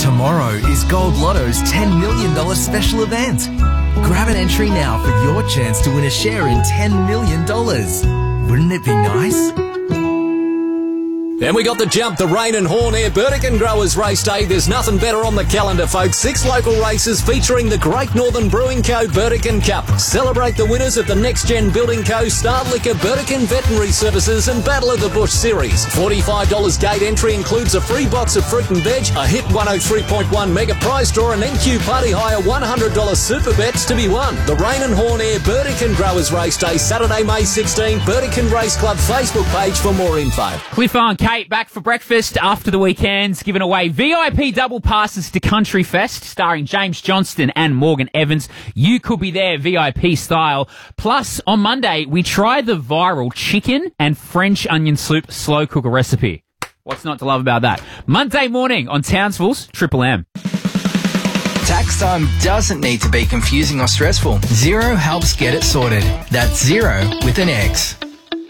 Tomorrow is Gold Lotto's $10 million special event. Grab an entry now for your chance to win a share in $10 million. Wouldn't it be nice? Then we got the jump, the Rain and Horn Air Burdekin Growers Race Day. There's nothing better on the calendar, folks. 6 local races featuring the Great Northern Brewing Co. Burdekin Cup. Celebrate the winners of the Next Gen Building Co. Star Liquor, Burdekin Veterinary Services and Battle of the Bush Series. $45 gate entry includes a free box of fruit and veg, a Hit 103.1 mega prize draw, and NQ Party Hire $100 super bets to be won. The Rain and Horn Air Burdekin Growers Race Day, Saturday, May 16. Burdekin Race Club Facebook page for more info. Cliff and Kate back for breakfast after the weekends, giving away VIP double passes to Country Fest, starring James Johnston and Morgan Evans. You could be there VIP style. Plus, on Monday, we tried the viral chicken and French onion soup slow cooker recipe. What's not to love about that? Monday morning on Townsville's Triple M. Tax time doesn't need to be confusing or stressful. Xero helps get it sorted. That's Xero with an X.